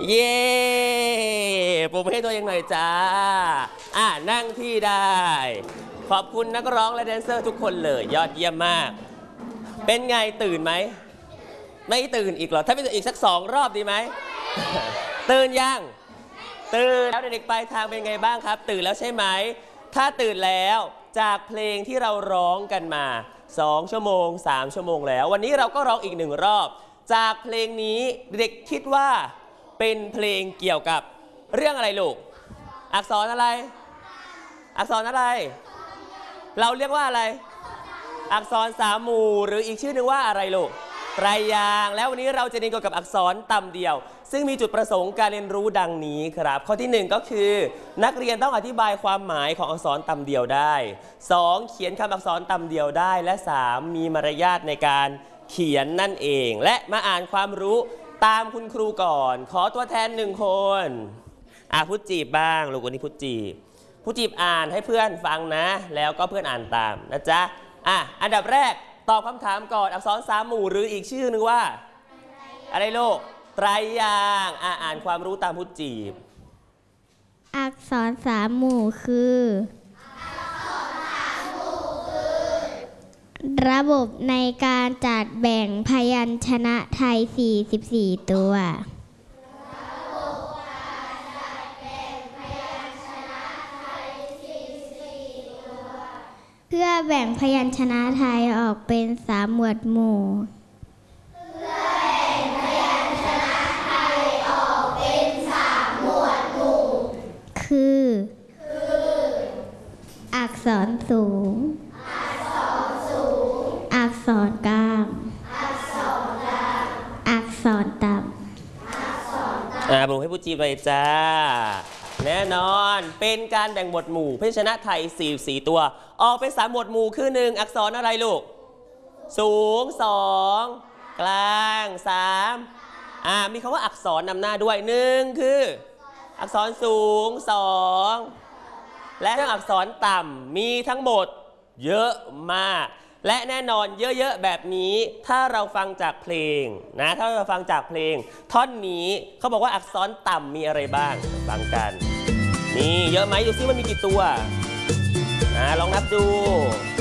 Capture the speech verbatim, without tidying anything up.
เย้ปรบมือให้ตัวเองหน่อยจ้าอ่ะนั่งที่ได้ขอบคุณนักร้องและแดนเซอร์ทุกคนเลยยอดเยี่ยมมากเป็นไงตื่นไหมไม่ตื่นอีกเหรอถ้าไม่ตื่นอีกสักสองรอบดีไหม ตื่นยังตื่นแล้วเด็กๆปลายทางเป็นไงบ้างครับตื่นแล้วใช่ไหมถ้าตื่นแล้วจากเพลงที่เราร้องกันมาสองชั่วโมงสามชั่วโมงแล้ววันนี้เราก็ร้องอีกหนึ่งรอบจากเพลงนี้เด็กคิดว่าเป็นเพลงเกี่ยวกับเรื่องอะไรลูกอักษรอะไรอักษรอะไรเราเรียกว่าอะไรอักษรสามหมู่หรืออีกชื่อหนึ่งว่าอะไรลูกไตรยางค์แล้ววันนี้เราจะเรียนเกี่ยวกับอักษรต่ำเดียวซึ่งมีจุดประสงค์การเรียนรู้ดังนี้ครับข้อที่หนึ่งก็คือนักเรียนต้องอธิบายความหมายของอักษรต่ำเดียวได้สองเขียนคำอักษรต่ำเดียวได้และสามมีมารยาทในการเขียนนั่นเองและมาอ่านความรู้ตามคุณครูก่อนขอตัวแทนหนึ่งคนอ่ะพูดจีบบ้างลูกวันนี้พูดจีบพูดจีบอ่านให้เพื่อนฟังนะแล้วก็เพื่อนอ่านตามนะจ๊ะอ่ะอันดับแรกตอบคำถามก่อนอักษรสามหมู่หรืออีกชื่อนึงว่าอะไรลูกไตรยางค์อ่ะอ่านความรู้ตามพูดจีบอักษรสามหมู่คือระบบในการจัดแบ่งพยัญชนะไทยสี่สิบสี่ตัวเพื่อแบ่งพยัญชนะไทยออกเป็นสามหมวดหมู่เพื่อแบ่งพยัญชนะไทยออกเป็นสามหมวดหมู่คืออักษรสูงอักษรกลางอักษรกลางอักษรต่ำอ่าผมให้พูดจีบเลยจ้าแน่นอนเป็นการแบ่งหมวดหมู่พยัญชนะไทยสี่สิบสี่ตัวออกเป็นสามหมวดหมู่คือหนึ่งอักษรอะไรลูกสูงสองกลางสามอ่ามีคำว่าอักษรนำหน้าด้วยหนึ่งคืออักษรสูงสองและเรื่องอักษรต่ำมีทั้งหมดเยอะมากและแน่นอนเยอะๆแบบนี้ถ้าเราฟังจากเพลงนะถ้าเราฟังจากเพลงท่อนนี้เขาบอกว่าอักษรต่ำมีอะไรบ้างฟังกันนี่เยอะไหมดูซิว่ามีกี่ตัวนะลองนับดู